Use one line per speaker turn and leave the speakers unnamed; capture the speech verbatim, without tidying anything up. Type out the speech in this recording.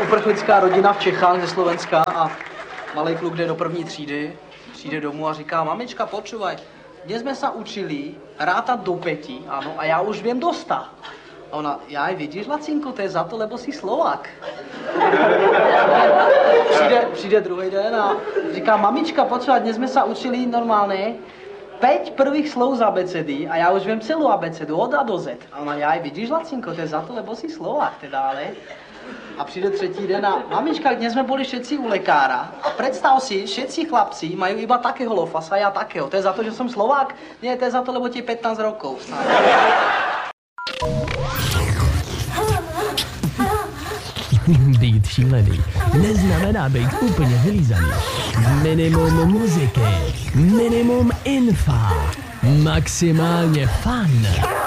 uprchlická rodina v Čechách ze Slovenska a malý kluk jde do první třídy, přijde domů a říká, mamička, počúvaj, dnes jsme se učili rátat do pěti, ano, a já už vím do sta. A ona, jaj, vidíš, Lacinko, to je za to, lebo jsi Slovák. Přijde, přijde druhý den a říká, mamička, počúvaj, dnes jsme se učili normálně pět prvých slov z abecedy a já už vím celou abecedu od A do Z. A ona, jaj, vidíš, Lacinko, to je za to, lebo jsi Slovák, teda, ale. A přijde třetí den a mamička, dnes jsme byli všetci u lekára a představ si, všetci chlapci mají iba takého lofasa, já takého. To je za to, že jsem Slovák? Ne, to je za to, lebo ti pätnásť rokov.
Být šílený neznamená být úplně vylízaný. Minimum muziky, minimum infa, maximálně fun.